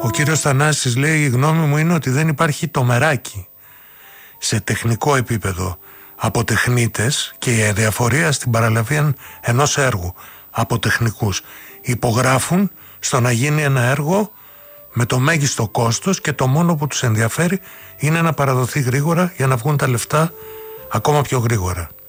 Ο κύριος Θανάσης λέει: η γνώμη μου είναι ότι δεν υπάρχει το μεράκι σε τεχνικό επίπεδο από τεχνίτες και η αδιαφορία στην παραλαβή ενός έργου από τεχνικούς. Υπογράφουν στο να γίνει ένα έργο με το μέγιστο κόστος και το μόνο που τους ενδιαφέρει είναι να παραδοθεί γρήγορα για να βγουν τα λεφτά ακόμα πιο γρήγορα.